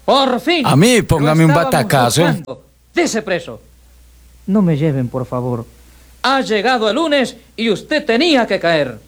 Por fin. A mí, póngame Lo un estábamos batacazo. buscando. Dese preso. No me lleven, por favor. Ha llegado el lunes y usted tenía que caer.